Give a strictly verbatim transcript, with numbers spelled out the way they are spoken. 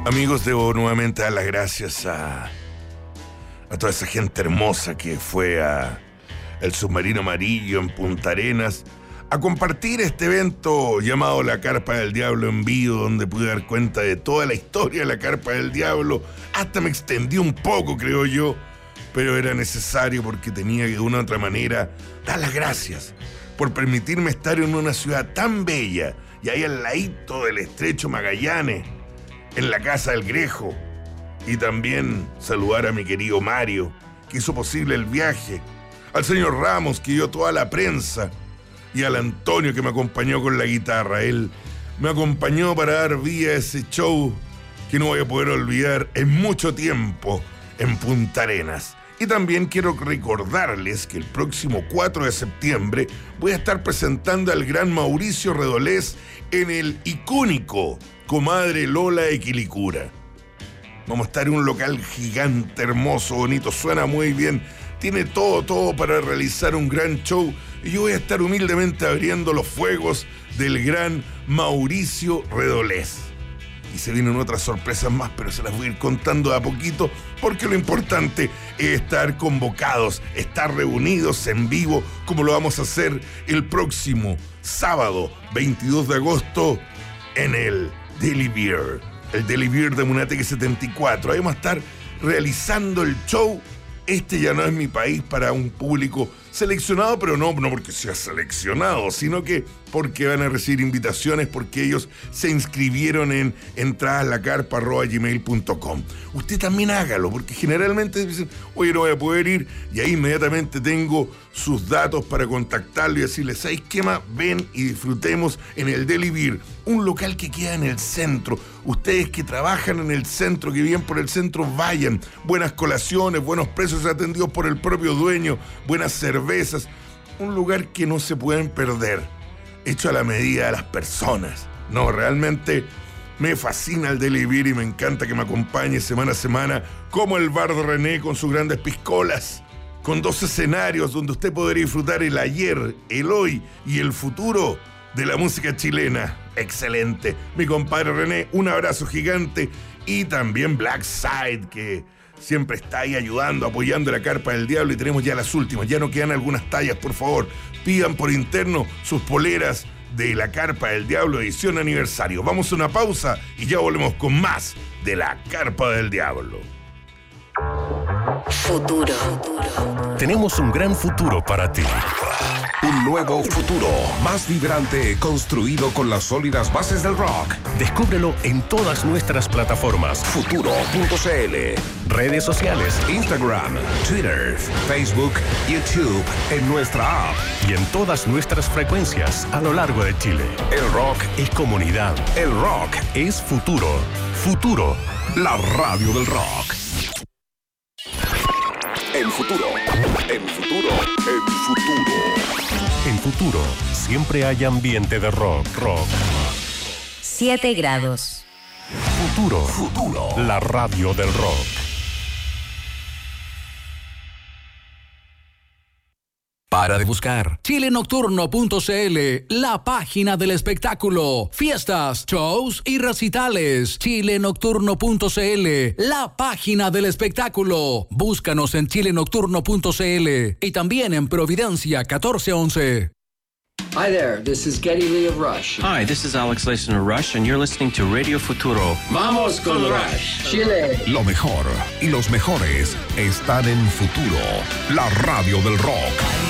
Amigos, debo nuevamente dar las gracias a, a toda esa gente hermosa que fue a el Submarino Amarillo en Punta Arenas a compartir este evento llamado La Carpa del Diablo en vivo, donde pude dar cuenta de toda la historia de La Carpa del Diablo. Hasta me extendí un poco, creo yo, pero era necesario porque tenía que de una u otra manera dar las gracias por permitirme estar en una ciudad tan bella y ahí al ladito del Estrecho Magallanes, en la Casa del Grejo, y también saludar a mi querido Mario, que hizo posible el viaje, al señor Ramos, que dio toda la prensa, y al Antonio, que me acompañó con la guitarra. Él me acompañó para dar vida a ese show que no voy a poder olvidar en mucho tiempo en Punta Arenas. Y también quiero recordarles que el próximo cuatro de septiembre voy a estar presentando al gran Mauricio Redolés en el icónico Comadre Lola de Quilicura. Vamos a estar en un local gigante, hermoso, bonito, suena muy bien, tiene todo, todo para realizar un gran show. Y yo voy a estar humildemente abriendo los fuegos del gran Mauricio Redolés. Y se vienen otras sorpresas más, pero se las voy a ir contando de a poquito, porque lo importante es estar convocados, estar reunidos en vivo, como lo vamos a hacer el próximo sábado, veintidós de agosto, en el Deli Beer, el Deli Beer de Munateque setenta y cuatro. Ahí vamos a estar realizando el show. Este ya no es mi país, para un público seleccionado, pero no, no porque sea seleccionado, sino que porque van a recibir invitaciones, porque ellos se inscribieron en entradaslacarpa arroba gmail punto com. Usted también hágalo, porque generalmente dicen, oye, no voy a poder ir, y ahí inmediatamente tengo sus datos para contactarlo y decirles, ¿sabéis qué más? Ven y disfrutemos en el Deli Beer, un local que queda en el centro. Ustedes que trabajan en el centro, que viven por el centro, vayan. Buenas colaciones, buenos precios atendidos por el propio dueño, buenas cervezas. Un lugar que no se pueden perder, hecho a la medida de las personas. No, realmente me fascina el Deli Beer y me encanta que me acompañe semana a semana, como el Bar de René con sus grandes piscolas, con dos escenarios donde usted podría disfrutar el ayer, el hoy y el futuro de la música chilena. Excelente. Mi compadre René, un abrazo gigante. Y también Black Side, que siempre está ahí ayudando, apoyando la Carpa del Diablo, y tenemos ya las últimas. Ya no quedan algunas tallas, por favor. Pidan por interno sus poleras de la Carpa del Diablo edición aniversario. Vamos a una pausa y ya volvemos con más de la Carpa del Diablo. Futuro. Tenemos un gran futuro para ti. Un nuevo futuro, más vibrante, construido con las sólidas bases del rock. Descúbrelo en todas nuestras plataformas. Futuro punto c l, redes sociales, Instagram, Twitter, Facebook, YouTube, en nuestra app y en todas nuestras frecuencias a lo largo de Chile. El rock es comunidad. El rock es futuro. Futuro, la radio del rock. En futuro, en futuro, en futuro. En futuro, siempre hay ambiente de rock, rock. Siete grados. Futuro, futuro, la radio del rock. Para de buscar. chile nocturno punto c l, la página del espectáculo. Fiestas, shows y recitales. chile nocturno punto c l, la página del espectáculo. Búscanos en chile nocturno punto c l y también en Providencia catorce once. Hi there, this is Geddy Lee of Rush. Hi, this is Alex Lacey of Rush, and you're listening to Radio Futuro. Vamos con Rush, Chile. Lo mejor y los mejores están en Futuro, la radio del rock.